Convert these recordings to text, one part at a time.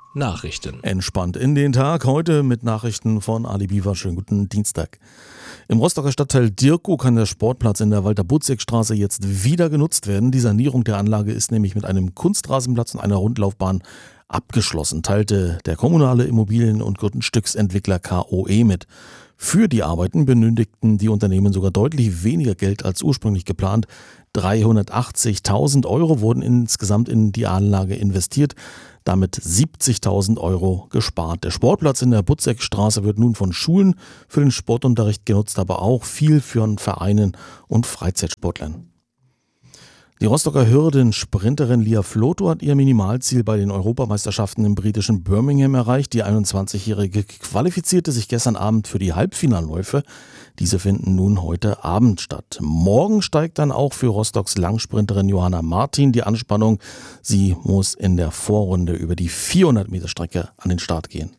Nachrichten. Entspannt in den Tag, heute mit Nachrichten von Ali Biwa. Schönen guten Dienstag. Im Rostocker Stadtteil Dirkow kann der Sportplatz in der Walter-Butzek-Straße jetzt wieder genutzt werden. Die Sanierung der Anlage ist nämlich mit einem Kunstrasenplatz und einer Rundlaufbahn abgeschlossen, teilte der kommunale Immobilien- und Grundstücksentwickler KOE mit. Für die Arbeiten benötigten die Unternehmen sogar deutlich weniger Geld als ursprünglich geplant. 380.000 Euro wurden insgesamt in die Anlage investiert, damit 70.000 Euro gespart. Der Sportplatz in der Butzekstraße wird nun von Schulen für den Sportunterricht genutzt, aber auch viel von Vereinen und Freizeitsportlern. Die Rostocker Hürden-Sprinterin Lia Floto hat ihr Minimalziel bei den Europameisterschaften im britischen Birmingham erreicht. Die 21-Jährige qualifizierte sich gestern Abend für die Halbfinalläufe. Diese finden nun heute Abend statt. Morgen steigt dann auch für Rostocks Langsprinterin Johanna Martin die Anspannung. Sie muss in der Vorrunde über die 400-Meter-Strecke an den Start gehen.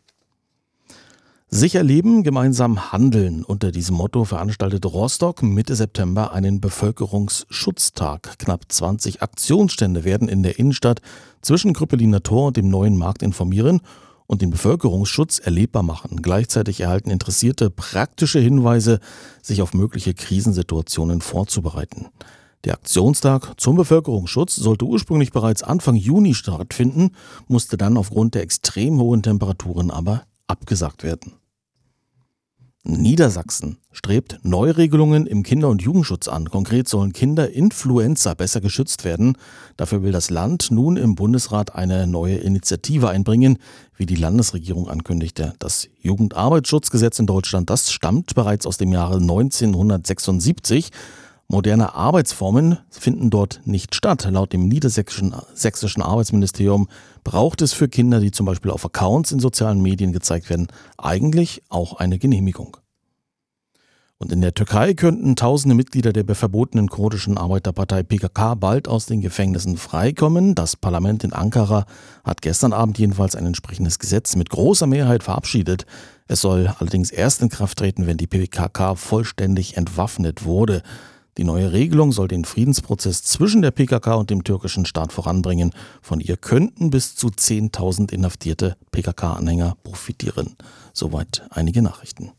Sicher leben, gemeinsam handeln. Unter diesem Motto veranstaltet Rostock Mitte September einen Bevölkerungsschutztag. Knapp 20 Aktionsstände werden in der Innenstadt zwischen Krüppeliner Tor und dem Neuen Markt informieren und den Bevölkerungsschutz erlebbar machen. Gleichzeitig erhalten Interessierte praktische Hinweise, sich auf mögliche Krisensituationen vorzubereiten. Der Aktionstag zum Bevölkerungsschutz sollte ursprünglich bereits Anfang Juni stattfinden, musste dann aufgrund der extrem hohen Temperaturen aber abgesagt werden. Niedersachsen strebt Neuregelungen im Kinder- und Jugendschutz an. Konkret sollen Kinderinfluencer besser geschützt werden. Dafür will das Land nun im Bundesrat eine neue Initiative einbringen, wie die Landesregierung ankündigte. Das Jugendarbeitsschutzgesetz in Deutschland, das stammt bereits aus dem Jahre 1976. Moderne Arbeitsformen finden dort nicht statt. Laut dem niedersächsischen Arbeitsministerium braucht es für Kinder, die zum Beispiel auf Accounts in sozialen Medien gezeigt werden, eigentlich auch eine Genehmigung. Und in der Türkei könnten tausende Mitglieder der verbotenen kurdischen Arbeiterpartei PKK bald aus den Gefängnissen freikommen. Das Parlament in Ankara hat gestern Abend jedenfalls ein entsprechendes Gesetz mit großer Mehrheit verabschiedet. Es soll allerdings erst in Kraft treten, wenn die PKK vollständig entwaffnet wurde. Die neue Regelung soll den Friedensprozess zwischen der PKK und dem türkischen Staat voranbringen. Von ihr könnten bis zu 10.000 inhaftierte PKK-Anhänger profitieren. Soweit einige Nachrichten.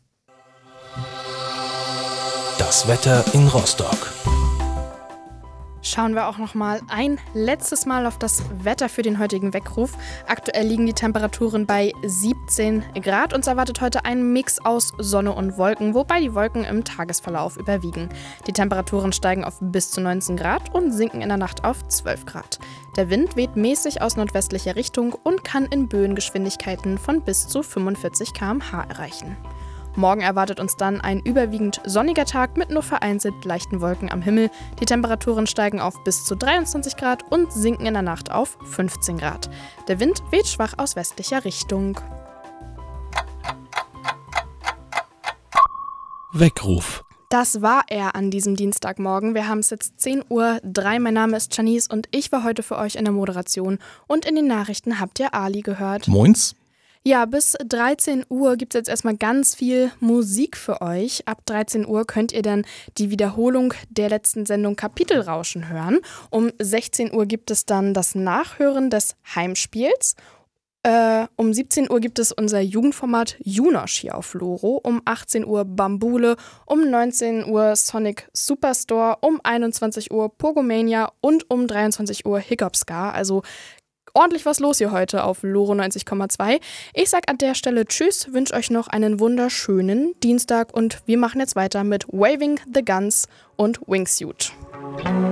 Das Wetter in Rostock. Schauen wir auch noch mal ein letztes Mal auf das Wetter für den heutigen Weckruf. Aktuell liegen die Temperaturen bei 17 Grad. Uns erwartet heute ein Mix aus Sonne und Wolken, wobei die Wolken im Tagesverlauf überwiegen. Die Temperaturen steigen auf bis zu 19 Grad und sinken in der Nacht auf 12 Grad. Der Wind weht mäßig aus nordwestlicher Richtung und kann in Böengeschwindigkeiten von bis zu 45 km/h erreichen. Morgen erwartet uns dann ein überwiegend sonniger Tag mit nur vereinzelt leichten Wolken am Himmel. Die Temperaturen steigen auf bis zu 23 Grad und sinken in der Nacht auf 15 Grad. Der Wind weht schwach aus westlicher Richtung. Weckruf. Das war er an diesem Dienstagmorgen. Wir haben es jetzt 10:03 Uhr. Mein Name ist Janice und ich war heute für euch in der Moderation. Und in den Nachrichten habt ihr Ali gehört. Moins. Ja, bis 13 Uhr gibt es jetzt erstmal ganz viel Musik für euch. Ab 13 Uhr könnt ihr dann die Wiederholung der letzten Sendung Kapitelrauschen hören. Um 16 Uhr gibt es dann das Nachhören des Heimspiels. Um 17 Uhr gibt es unser Jugendformat Junosch hier auf Loro. Um 18 Uhr Bambule, um 19 Uhr Sonic Superstore, um 21 Uhr Pogomania und um 23 Uhr Hiccup Ska. Also ordentlich was los hier heute auf Loro 90,2. Ich sag an der Stelle Tschüss, wünsche euch noch einen wunderschönen Dienstag und wir machen jetzt weiter mit Waving the Guns und Wingsuit.